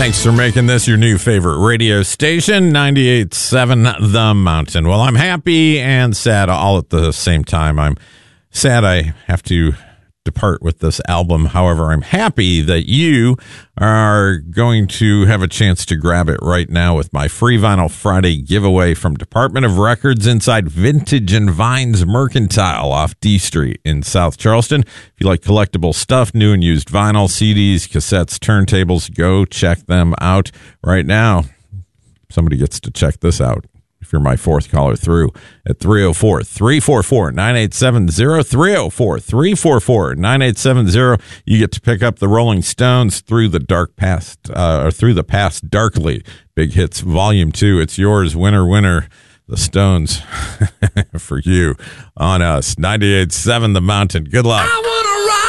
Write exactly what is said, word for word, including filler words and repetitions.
Thanks for making this your new favorite radio station, ninety-eight point seven The Mountain. Well, I'm happy and sad all at the same time. I'm sad I have to depart with this album. However, I'm happy that you are going to have a chance to grab it right now with my free Vinyl Friday giveaway from Department of Records inside Vintage and Vines Mercantile off D Street in South Charleston. If you like collectible stuff, new and used vinyl, C Ds, cassettes, turntables, go check them out right now. Somebody gets to check this out. If you're my fourth caller through at three oh four, three four four, nine eight seven zero, three oh four, three four four, nine eight seven zero, you get to pick up the Rolling Stones Through the Dark Past, uh, or Through the Past Darkly, Big Hits Volume two. It's yours, winner, winner, the Stones, for you, on us, ninety-eight point seven The Mountain. Good luck. I wanna ride